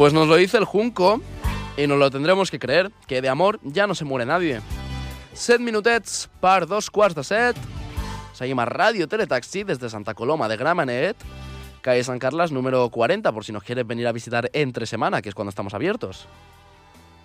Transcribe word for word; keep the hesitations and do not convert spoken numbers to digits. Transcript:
Pues nos lo dice el Junco y nos lo tendremos que creer, que de amor ja no se muere nadie. Set minutets per dos quarts de set. Seguim a Radio Teletaxi desde Santa Coloma de Gramenet, calle San Carlos número cuarenta, por si nos quieres venir a visitar entre semana, que es cuando estamos abiertos.